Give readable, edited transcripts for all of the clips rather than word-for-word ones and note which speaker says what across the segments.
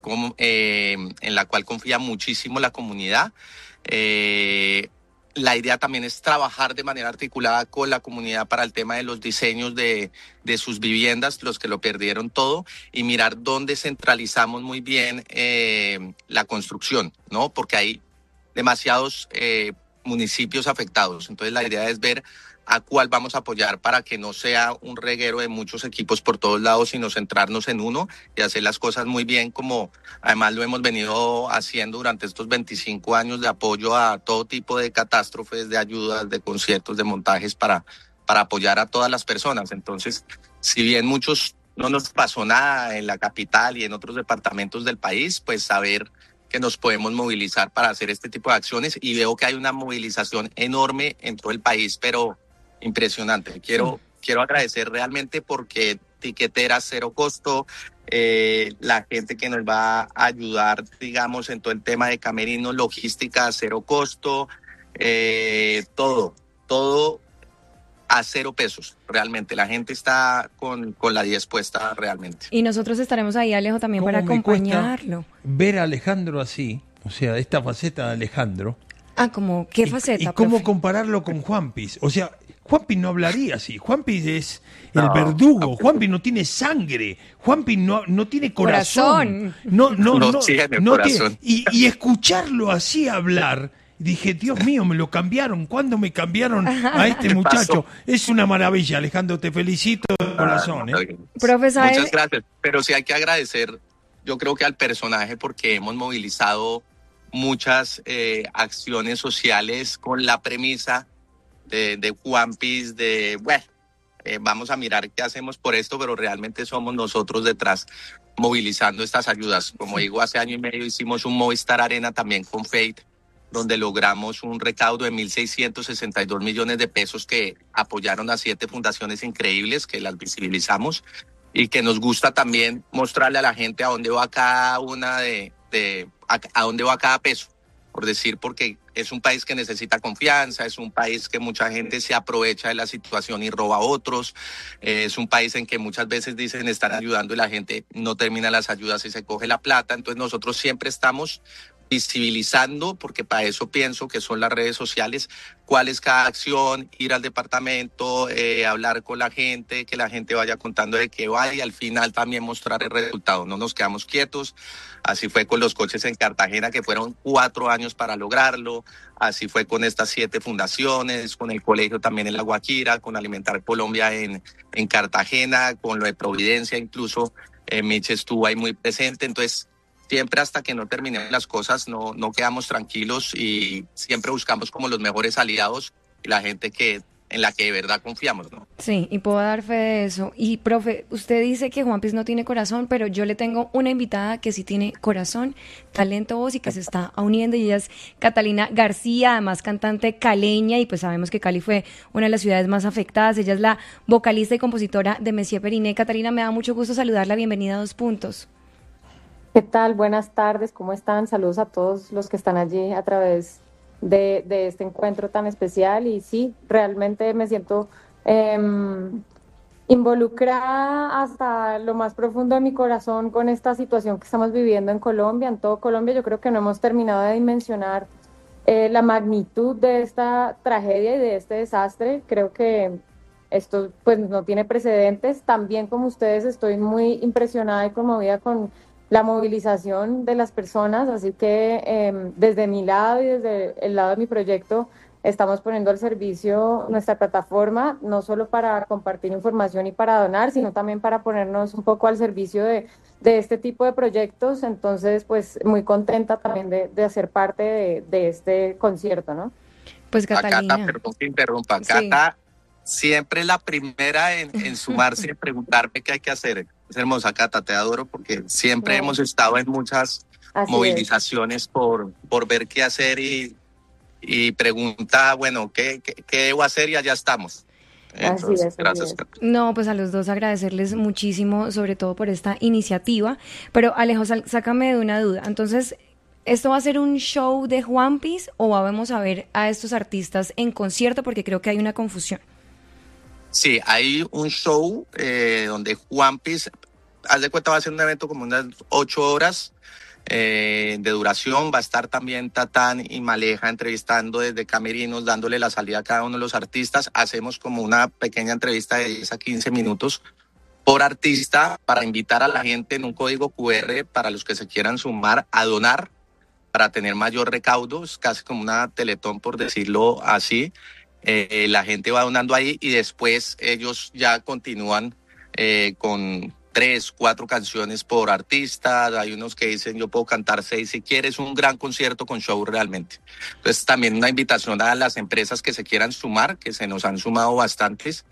Speaker 1: en la cual confía muchísimo la comunidad. La idea también es trabajar de manera articulada con la comunidad para el tema de los diseños de sus viviendas, los que lo perdieron todo, y mirar dónde centralizamos muy bien la construcción, ¿no? Porque hay demasiados municipios afectados. Entonces la idea es ver a cuál vamos a apoyar para que no sea un reguero de muchos equipos por todos lados, sino centrarnos en uno y hacer las cosas muy bien, como además lo hemos venido haciendo durante estos 25 años de apoyo a todo tipo de catástrofes, de ayudas, de conciertos, de montajes para apoyar a todas las personas. Entonces, si bien muchos no nos pasó nada en la capital y en otros departamentos del país, pues saber que nos podemos movilizar para hacer este tipo de acciones, y veo que hay una movilización enorme en todo el país, pero impresionante. Quiero agradecer realmente porque tiqueteras cero costo, la gente que nos va a ayudar, digamos, en todo el tema de camerinos, logística cero costo, todo a 0 pesos, realmente. La gente está con la 10 puesta realmente.
Speaker 2: Y nosotros estaremos ahí, Alejo, también para acompañarlo.
Speaker 3: Ver a Alejandro así, o sea, esta faceta de Alejandro.
Speaker 2: ¿Cómo? ¿Qué faceta,
Speaker 3: y cómo compararlo con Juanpis? O sea, Juanpis no hablaría así. Juanpis es el verdugo. Juanpis no tiene sangre. Juanpis no tiene corazón. No tiene corazón. Y escucharlo así hablar, dije, Dios mío, me lo cambiaron. ¿Cuándo me cambiaron a este muchacho? Es una maravilla, Alejandro, te felicito de corazón.
Speaker 2: Profesor,
Speaker 1: muchas gracias. Pero sí hay que agradecer, yo creo que al personaje, porque hemos movilizado muchas acciones sociales con la premisa de Juanpis, vamos a mirar qué hacemos por esto, pero realmente somos nosotros detrás movilizando estas ayudas. Como digo, hace año y medio hicimos un Movistar Arena también con Fate, donde logramos un recaudo de 1.662 millones de pesos que apoyaron a 7 fundaciones increíbles que las visibilizamos, y que nos gusta también mostrarle a la gente a dónde va cada una a dónde va cada peso, por decir, porque es un país que necesita confianza, es un país que mucha gente se aprovecha de la situación y roba a otros, es un país en que muchas veces dicen estar ayudando y la gente no termina las ayudas y se coge la plata. Entonces nosotros siempre estamos visibilizando, porque para eso pienso que son las redes sociales, cuál es cada acción, ir al departamento, hablar con la gente, que la gente vaya contando de qué va, y al final también mostrar el resultado. No nos quedamos quietos. Así fue con los coches en Cartagena, que fueron 4 años para lograrlo. Así fue con estas 7 fundaciones, con el colegio también en La Guajira, con Alimentar Colombia en Cartagena, con lo de Providencia incluso. Mitch estuvo ahí muy presente. Entonces, siempre hasta que no terminemos las cosas no quedamos tranquilos, y siempre buscamos como los mejores aliados y la gente en la que de verdad confiamos, ¿no?
Speaker 2: Sí, y puedo dar fe de eso. Y, profe, usted dice que Juanpis no tiene corazón, pero yo le tengo una invitada que sí tiene corazón, talento, voz, y que se está uniendo, y ella es Catalina García, además cantante caleña, y pues sabemos que Cali fue una de las ciudades más afectadas. Ella es la vocalista y compositora de Messier Periné. Catalina, me da mucho gusto saludarla. Bienvenida a 2 Puntos.
Speaker 4: ¿Qué tal? Buenas tardes, ¿cómo están? Saludos a todos los que están allí a través de este encuentro tan especial. Y sí, realmente me siento involucrada hasta lo más profundo de mi corazón con esta situación que estamos viviendo en Colombia, en todo Colombia. Yo creo que no hemos terminado de dimensionar la magnitud de esta tragedia y de este desastre. Creo que esto pues no tiene precedentes. También, como ustedes, estoy muy impresionada y conmovida con la movilización de las personas, así que desde mi lado y desde el lado de mi proyecto estamos poniendo al servicio nuestra plataforma, no solo para compartir información y para donar, sino también para ponernos un poco al servicio de este tipo de proyectos. Entonces, pues muy contenta también de hacer parte de este concierto, ¿no?
Speaker 2: Pues Catalina.
Speaker 1: Cata, perdón que interrumpa, Cata, siempre la primera en sumarse y preguntarme qué hay que hacer. Es hermosa, Cata, te adoro, porque siempre hemos estado en muchas movilizaciones por ver qué hacer, y pregunta, bueno, ¿qué debo hacer? Y allá estamos. Entonces, gracias, Cata.
Speaker 2: No, pues a los dos agradecerles muchísimo, sobre todo por esta iniciativa. Pero Alejo, sácame de una duda. Entonces, ¿esto va a ser un show de Juanpis o vamos a ver a estos artistas en concierto? Porque creo que hay una confusión.
Speaker 1: Sí, hay un show donde Juanpis haz de cuenta, va a ser un evento como unas 8 horas de duración. Va a estar también Tatán y Maleja entrevistando desde camerinos, dándole la salida a cada uno de los artistas. Hacemos como una pequeña entrevista de 10 a 15 minutos por artista para invitar a la gente en un código QR para los que se quieran sumar a donar para tener mayor recaudo. Es casi como una Teletón, por decirlo así. La gente va donando ahí y después ellos ya continúan con 3, 4 canciones por artista. Hay unos que dicen yo puedo cantar 6 si quieres. Un gran concierto con show realmente. Entonces también una invitación a las empresas que se quieran sumar, que se nos han sumado bastantes.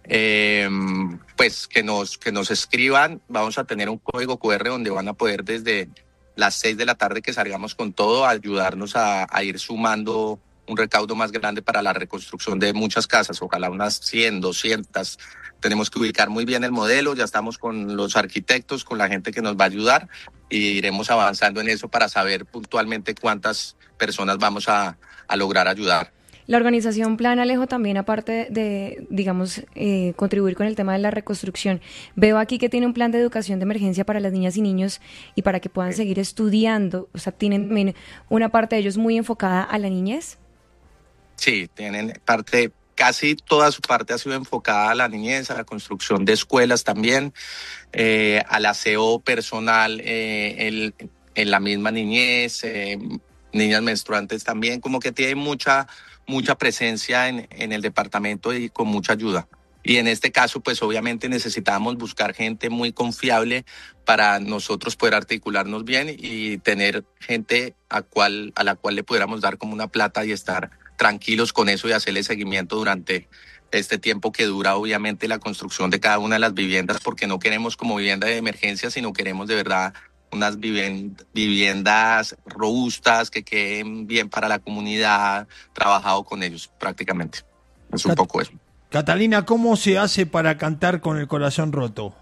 Speaker 1: Pues que nos escriban. Vamos a tener un código QR donde van a poder desde las 6 de la tarde que salgamos con todo, ayudarnos a ir sumando un recaudo más grande para la reconstrucción de muchas casas, ojalá unas 100, 200. Tenemos que ubicar muy bien el modelo, ya estamos con los arquitectos, con la gente que nos va a ayudar y iremos avanzando en eso para saber puntualmente cuántas personas vamos a lograr ayudar.
Speaker 2: La organización Plan Alejo también, aparte de, digamos, contribuir con el tema de la reconstrucción, veo aquí que tiene un plan de educación de emergencia para las niñas y niños y para que puedan seguir estudiando. O sea, tienen también una parte de ellos muy enfocada a la niñez.
Speaker 1: Sí, tienen parte, casi toda su parte ha sido enfocada a la niñez, a la construcción de escuelas también, al aseo personal en la misma niñez, niñas menstruantes también, como que tiene mucha presencia en el departamento y con mucha ayuda. Y en este caso, pues obviamente necesitábamos buscar gente muy confiable para nosotros poder articularnos bien y tener gente a la cual le pudiéramos dar como una plata y estar tranquilos con eso y hacerle seguimiento durante este tiempo que dura obviamente la construcción de cada una de las viviendas, porque no queremos como vivienda de emergencia, sino queremos de verdad unas viviendas robustas que queden bien para la comunidad, trabajado con ellos prácticamente. Es un poco eso.
Speaker 3: Catalina, ¿cómo se hace para cantar con el corazón roto?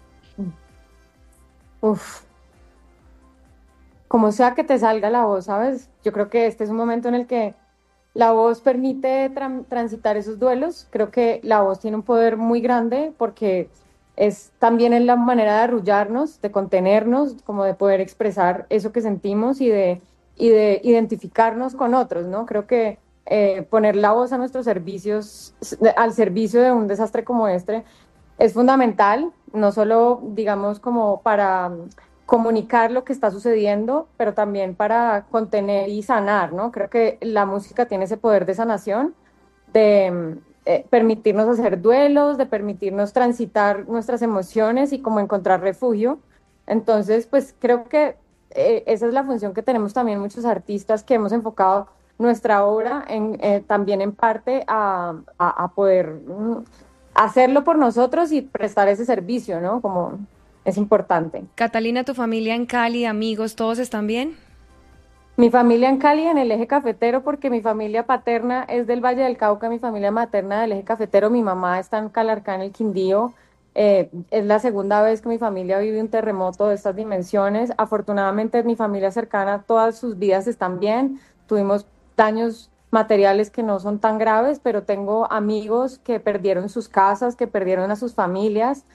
Speaker 4: Como sea que te salga la voz, ¿sabes? Yo creo que este es un momento en el que la voz permite transitar esos duelos. Creo que la voz tiene un poder muy grande porque es también en la manera de arrullarnos, de contenernos, como de poder expresar eso que sentimos y de identificarnos con otros, ¿no? Creo que poner la voz a nuestros servicios, al servicio de un desastre como este, es fundamental, no solo, digamos, como para comunicar lo que está sucediendo, pero también para contener y sanar, ¿no? Creo que la música tiene ese poder de sanación, de permitirnos hacer duelos, de permitirnos transitar nuestras emociones y como encontrar refugio. Entonces, pues creo que esa es la función que tenemos también muchos artistas que hemos enfocado nuestra obra también en parte a poder hacerlo por nosotros y prestar ese servicio, ¿no? Como es importante.
Speaker 2: Catalina, tu familia en Cali, amigos, ¿todos están bien?
Speaker 4: Mi familia en Cali, en el eje cafetero, porque mi familia paterna es del Valle del Cauca, mi familia materna del eje cafetero, mi mamá está en Calarcá, en el Quindío. Es la segunda vez que mi familia vive un terremoto de estas dimensiones. Afortunadamente, mi familia cercana, todas sus vidas están bien. Tuvimos daños materiales que no son tan graves, pero tengo amigos que perdieron sus casas, que perdieron a sus familias.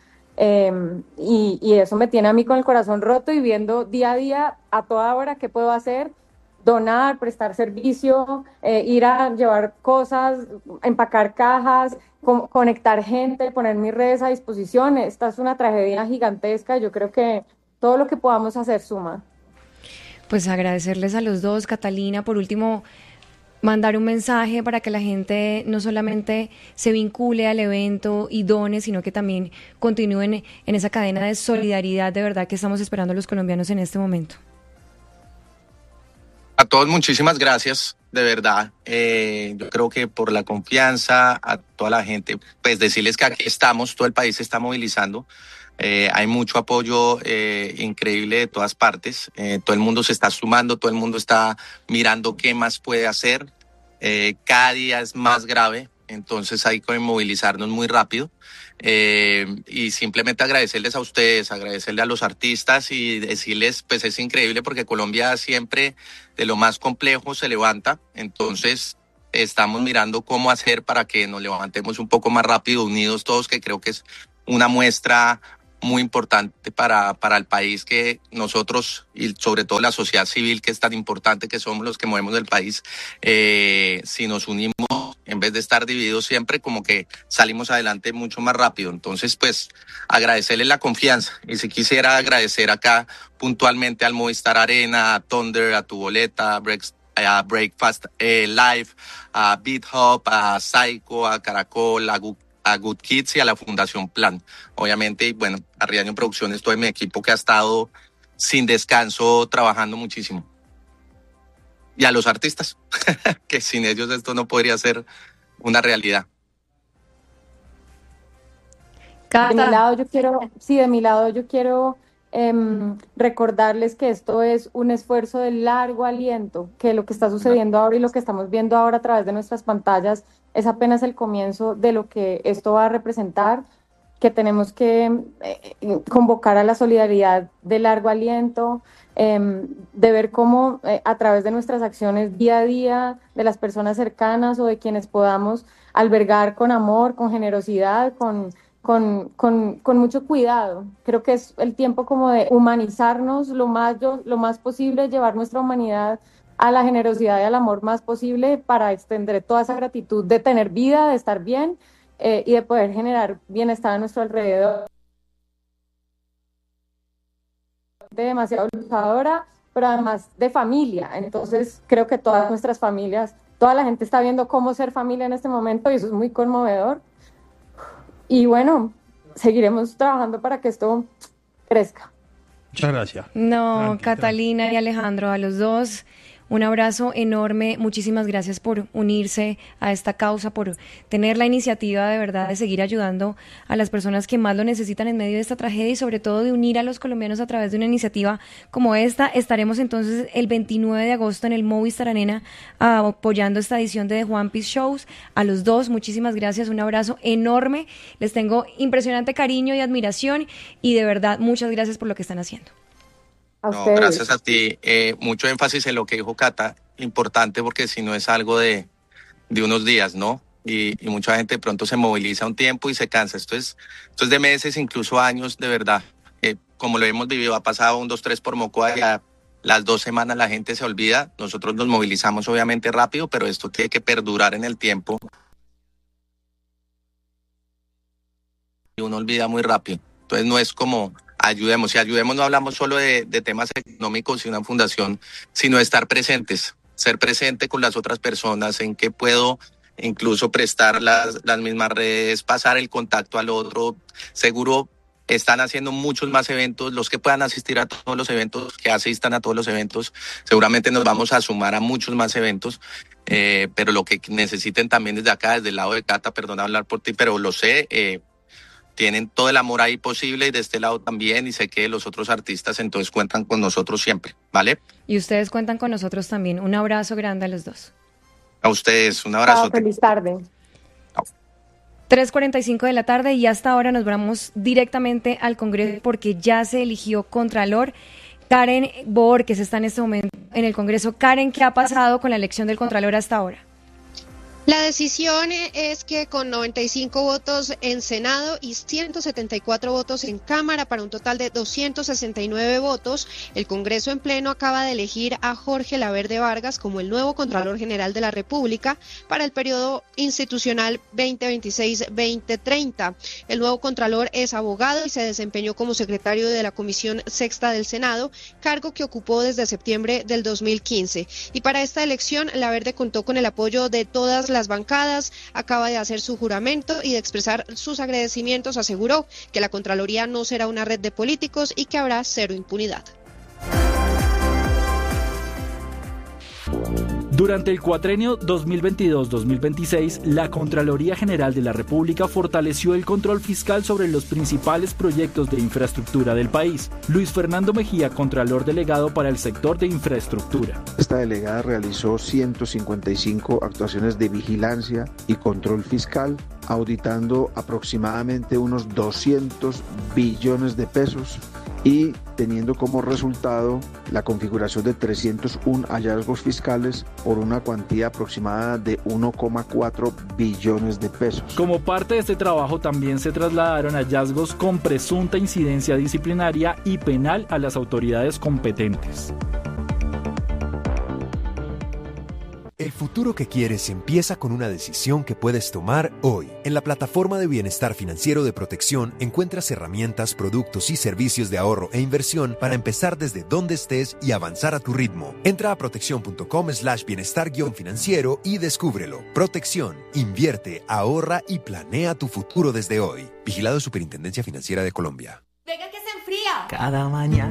Speaker 4: Y eso me tiene a mí con el corazón roto y viendo día a día, a toda hora, qué puedo hacer: donar, prestar servicio, ir a llevar cosas, empacar cajas, conectar gente, poner mis redes a disposición. Esta es una tragedia gigantesca. Yo creo que todo lo que podamos hacer suma.
Speaker 2: Pues agradecerles a los dos. Catalina, por último, mandar un mensaje para que la gente no solamente se vincule al evento y done, sino que también continúen en esa cadena de solidaridad de verdad que estamos esperando los colombianos en este momento.
Speaker 1: A todos muchísimas gracias, de verdad. Yo creo que por la confianza, a toda la gente, pues decirles que aquí estamos, todo el país se está movilizando. Hay mucho apoyo increíble de todas partes. Todo el mundo se está sumando, todo el mundo está mirando qué más puede hacer. Cada día es más grave, entonces hay que movilizarnos muy rápido. Y simplemente agradecerles a ustedes, agradecerle a los artistas y decirles, pues es increíble porque Colombia siempre de lo más complejo se levanta. Entonces estamos mirando cómo hacer para que nos levantemos un poco más rápido, unidos todos, que creo que es una muestra muy importante para el país, que nosotros y sobre todo la sociedad civil, que es tan importante, que somos los que movemos el país, si nos unimos en vez de estar divididos siempre, como que salimos adelante mucho más rápido. Entonces, pues, agradecerle la confianza. Y si quisiera agradecer acá puntualmente al Movistar Arena, a Thunder, a Tu Boleta, a Breakfast Live, a BeatHub, a Psycho, a Caracol, a Good Kids y a la Fundación Plan. Obviamente, y bueno, a Riaño Producciones, todo mi equipo que ha estado sin descanso trabajando muchísimo. Y a los artistas, que sin ellos esto no podría ser una realidad.
Speaker 4: De mi lado yo quiero recordarles que esto es un esfuerzo de largo aliento, que lo que está sucediendo ahora y lo que estamos viendo ahora a través de nuestras pantallas es apenas el comienzo de lo que esto va a representar, que tenemos que convocar a la solidaridad de largo aliento, de ver cómo a través de nuestras acciones día a día, de las personas cercanas o de quienes podamos albergar con amor, con generosidad, con mucho cuidado. Creo que es el tiempo como de humanizarnos lo más posible, llevar nuestra humanidad a la generosidad y al amor más posible para extender toda esa gratitud de tener vida, de estar bien y de poder generar bienestar a nuestro alrededor. Demasiado luchadora, pero además de familia. Entonces creo que todas nuestras familias, toda la gente está viendo cómo ser familia en este momento y eso es muy conmovedor. Y bueno, seguiremos trabajando para que esto crezca.
Speaker 3: Muchas gracias.
Speaker 2: No, Catalina y Alejandro, a los dos, un abrazo enorme. Muchísimas gracias por unirse a esta causa, por tener la iniciativa de verdad de seguir ayudando a las personas que más lo necesitan en medio de esta tragedia y sobre todo de unir a los colombianos a través de una iniciativa como esta. Estaremos entonces el 29 de agosto en el Movistar Arena apoyando esta edición de The Juanpis Shows. A los dos, muchísimas gracias, un abrazo enorme. Les tengo impresionante cariño y admiración y de verdad muchas gracias por lo que están haciendo.
Speaker 1: No, gracias a ti. Mucho énfasis en lo que dijo Cata, importante porque si no es algo de unos días, ¿no? Y mucha gente de pronto se moviliza un tiempo y se cansa. Esto es de meses, incluso años, de verdad. Como lo hemos vivido, ha pasado 1, 2, 3 por Mocoa y a las 2 semanas la gente se olvida. Nosotros nos movilizamos obviamente rápido, pero esto tiene que perdurar en el tiempo. Y uno olvida muy rápido. Entonces no es como ayudemos. Si ayudemos no hablamos solo de temas económicos y una fundación, sino de estar presentes, ser presente con las otras personas, en qué puedo incluso prestar las mismas redes, pasar el contacto al otro. Seguro están haciendo muchos más eventos, los que puedan asistir a todos los eventos, que asistan a todos los eventos, seguramente nos vamos a sumar a muchos más eventos, pero lo que necesiten también desde acá, desde el lado de Cata, perdona hablar por ti, pero lo sé, tienen todo el amor ahí posible y de este lado también, y sé que los otros artistas entonces cuentan con nosotros siempre, ¿vale?
Speaker 2: Y ustedes cuentan con nosotros también. Un abrazo grande a los dos.
Speaker 1: A ustedes, un abrazo.
Speaker 4: Chao, feliz tarde.
Speaker 2: 3:45 de la tarde y hasta ahora nos vamos directamente al Congreso porque ya se eligió Contralor. Karen Borges está en este momento en el Congreso. Karen, ¿qué ha pasado con la elección del Contralor hasta ahora?
Speaker 5: La decisión es que con 95 votos en Senado y 174 votos en Cámara para un total de 269 votos, el Congreso en pleno acaba de elegir a Jorge Laverde Vargas como el nuevo Contralor General de la República para el periodo institucional 2026-2030. El nuevo Contralor es abogado y se desempeñó como secretario de la Comisión Sexta del Senado, cargo que ocupó desde septiembre del 2015. Y para esta elección, Laverde contó con el apoyo de todas las bancadas, acaba de hacer su juramento y de expresar sus agradecimientos, aseguró que la Contraloría no será una red de políticos y que habrá cero impunidad.
Speaker 6: Durante el cuatrenio 2022-2026, la Contraloría General de la República fortaleció el control fiscal sobre los principales proyectos de infraestructura del país. Luis Fernando Mejía, Contralor Delegado para el sector de infraestructura.
Speaker 7: Esta delegada realizó 155 actuaciones de vigilancia y control fiscal, auditando aproximadamente unos 200 billones de pesos y teniendo como resultado la configuración de 301 hallazgos fiscales por una cuantía aproximada de 1,4 billones de pesos.
Speaker 6: Como parte de este trabajo también se trasladaron hallazgos con presunta incidencia disciplinaria y penal a las autoridades competentes.
Speaker 8: El futuro que quieres empieza con una decisión que puedes tomar hoy. En la plataforma de bienestar financiero de Protección encuentras herramientas, productos y servicios de ahorro e inversión para empezar desde donde estés y avanzar a tu ritmo. Entra a protección.com/bienestar-financiero y descúbrelo. Protección, invierte, ahorra y planea tu futuro desde hoy. Vigilado Superintendencia Financiera de Colombia.
Speaker 9: Venga que se enfría.
Speaker 10: Cada mañana.